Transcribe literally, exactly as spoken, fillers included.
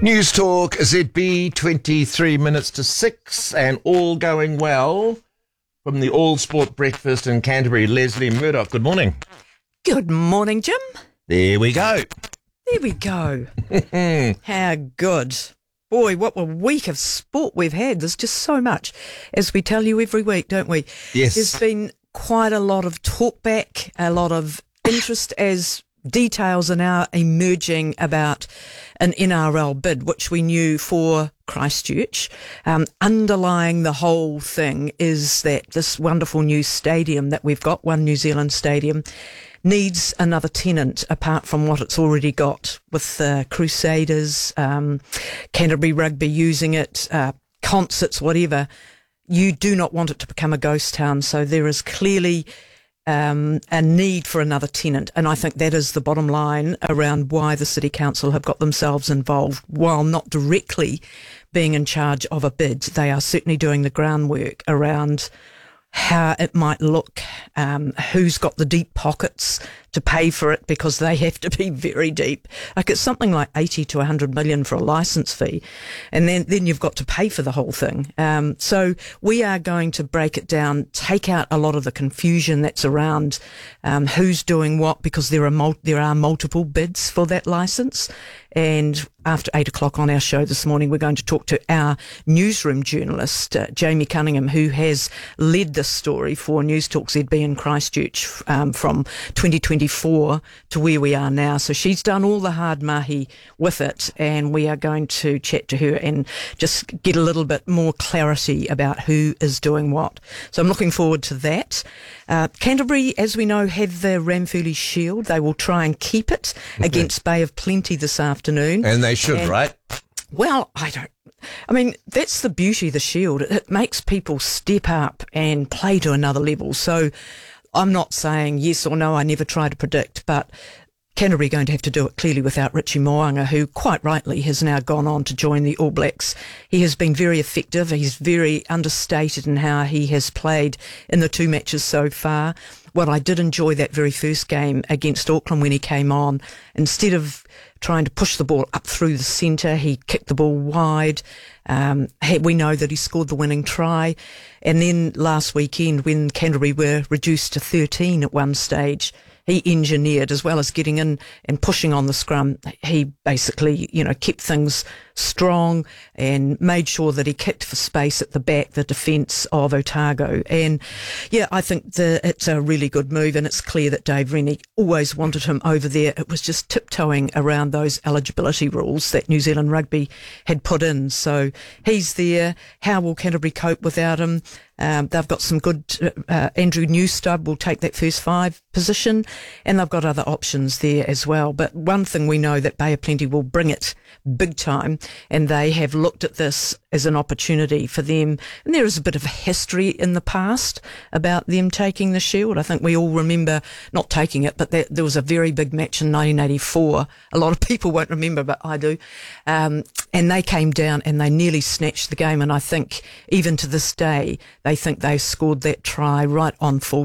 News Talk Z B, twenty-three minutes to six, and all going well from the All Sport Breakfast in Canterbury. Leslie Murdoch, good morning. Good morning, Jim. There we go. There we go. How good. Boy, what a week of sport we've had. There's just so much, as we tell you every week, don't we? Yes. There's been quite a lot of talk back, a lot of interest as details are now emerging about an N R L bid, which we knew for Christchurch. Um, underlying the whole thing is that this wonderful new stadium that we've got, One New Zealand Stadium, needs another tenant apart from what it's already got with the uh, Crusaders, um, Canterbury Rugby using it, uh, concerts, whatever. You do not want it to become a ghost town, so there is clearly Um, a need for another tenant, and I think that is the bottom line around why the City Council have got themselves involved. While not directly being in charge of a bid, they are certainly doing the groundwork around how it might look, um, who's got the deep pockets to pay for it, because they have to be very deep. Like, it's something like eighty to one hundred million for a licence fee, and then, then you've got to pay for the whole thing. Um, so we are going to break it down, take out a lot of the confusion that's around um, who's doing what, because there are mul- there are multiple bids for that licence. And after eight o'clock on our show this morning, we're going to talk to our newsroom journalist, uh, Jamie Cunningham, who has led this story for News Talk Z B in Christchurch um, from twenty twenty-four to where we are now. So she's done all the hard mahi with it, and we are going to chat to her and just get a little bit more clarity about who is doing what. So I'm looking forward to that. Uh, Canterbury, as we know, have the Ranfurly Shield. They will try and keep it against Bay of Plenty this afternoon. And they should, and, right? Well, I don't. I mean, that's the beauty of the Shield. It, it makes people step up and play to another level. So I'm not saying yes or no. I never try to predict, but Canterbury are going to have to do it clearly without Richie Mo'unga, who quite rightly has now gone on to join the All Blacks. He has been very effective. He's very understated in how he has played in the two matches so far. Well, I did enjoy that very first game against Auckland when he came on. Instead of trying to push the ball up through the centre, he kicked the ball wide. Um, we know that he scored the winning try. And then last weekend, when Canterbury were reduced to thirteen at one stage, he engineered, as well as getting in and pushing on the scrum, he basically, you know, kept things strong and made sure that he kicked for space at the back, the defence of Otago. And yeah, I think the, it's a really good move, and it's clear that Dave Rennie always wanted him over there. It was just tiptoeing around those eligibility rules that New Zealand Rugby had put in. So he's there. How will Canterbury cope without him? Um, they've got some good, uh, Andrew Newstub will take that first five position, and they've got other options there as well. But one thing we know, that Bay of Plenty will bring it big time, and they have looked at this as an opportunity for them. And there is a bit of a history in the past about them taking the Shield. I think we all remember not taking it, but there, there was a very big match in nineteen eighty-four. A lot of people won't remember, but I do. Um, and they came down and they nearly snatched the game. And I think even to this day, they think they scored that try right on full